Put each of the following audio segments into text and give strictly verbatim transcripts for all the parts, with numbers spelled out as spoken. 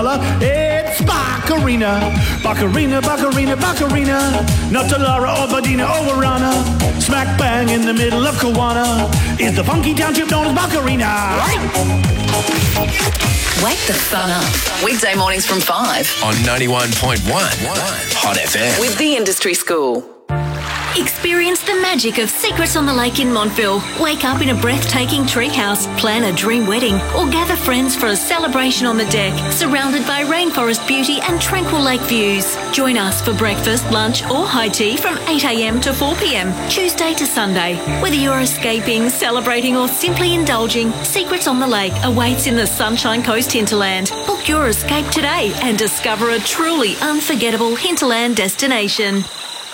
dollar. It's Baccarina, Baccarina, Baccarina, Baccarina. Not Lara or Badina or Warana. Smack bang in the middle of Kiwana is the funky township known as Baccarina. Wake the fun up. Weekday mornings from five. On ninety-one point one Hot F M. With the Industry School. Experience the magic of Secrets on the Lake in Montville. Wake up in a breathtaking treehouse, plan a dream wedding, or gather friends for a celebration on the deck, surrounded by rainforest beauty and tranquil lake views. Join us for breakfast, lunch, or high tea from eight a m to four p m, Tuesday to Sunday. Whether you're escaping, celebrating, or simply indulging, Secrets on the Lake awaits in the Sunshine Coast hinterland. Book your escape today and discover a truly unforgettable hinterland destination.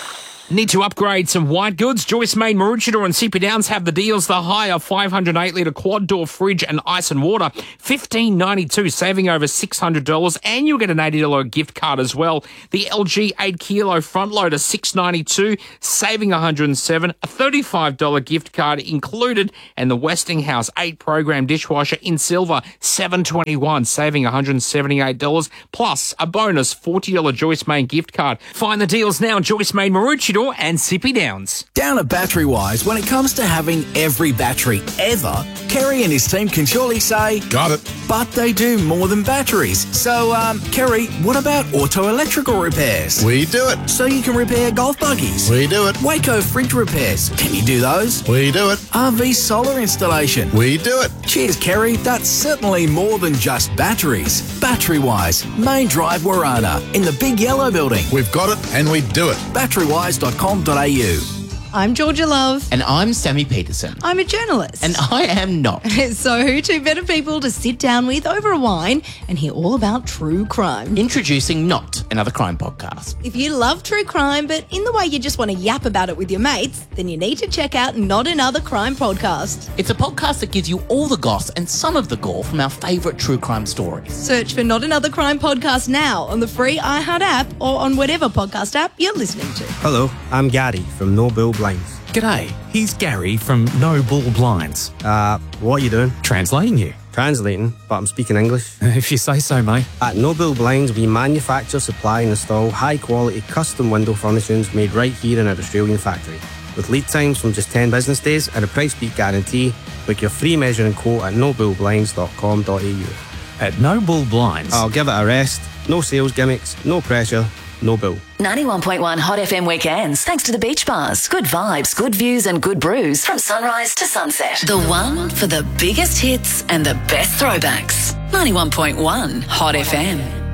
Need to upgrade some white goods? Joyce Main, Maroochydore and C P Downs have the deals. The higher five hundred eight litre quad door fridge and ice and water, fifteen ninety-two, saving over six hundred dollars, and you'll get an eighty dollars gift card as well. The L G eight kilo front loader, six ninety-two, saving one hundred seven dollars, a thirty-five dollars gift card included, and the Westinghouse eight program dishwasher in silver, seven twenty-one, saving one hundred seventy-eight dollars, plus a bonus forty dollars Joyce Main gift card. Find the deals now, Joyce Main, Maroochydore and C P Downs. Down at Battery Wise, when it comes to having every battery ever, Kerry and his team can surely say, got it. But they do more than batteries. So, um, Kerry, what about auto electrical repairs? We do it. So you can repair golf buggies? We do it. Waco fridge repairs? Can you do those? We do it. R V solar installation? We do it. Cheers, Kerry. That's certainly more than just batteries. Battery Wise, Main Drive, Warana, in the big yellow building. We've got it and we do it. battery wise dot com dot a u. I'm Georgia Love. And I'm Sammy Peterson. I'm a journalist. And I am not. So who two better people to sit down with over a wine and hear all about true crime? Introducing Not Another Crime Podcast. If you love true crime, but in the way you just want to yap about it with your mates, then you need to check out Not Another Crime Podcast. It's a podcast that gives you all the goss and some of the gore from our favourite true crime stories. Search for Not Another Crime Podcast now on the free iHeart app or on whatever podcast app you're listening to. Hello, I'm Gary from No Bull Blinds. G'day, here's Gary from No Bull Blinds. Uh, what are you doing? Translating you. Translating, but I'm speaking English. If you say so, mate. At No Bull Blinds, we manufacture, supply and install high-quality custom window furnishings made right here in our Australian factory. With lead times from just ten business days and a price beat guarantee, book your free measuring quote at no bull blinds dot com dot a u. At No Bull Blinds. I'll give it a rest. No sales gimmicks, no pressure, no bull. ninety-one point one Hot F M weekends, thanks to the beach bars. Good vibes, good views and good brews from sunrise to sunset. The one for the biggest hits and the best throwbacks. ninety-one point one Hot F M.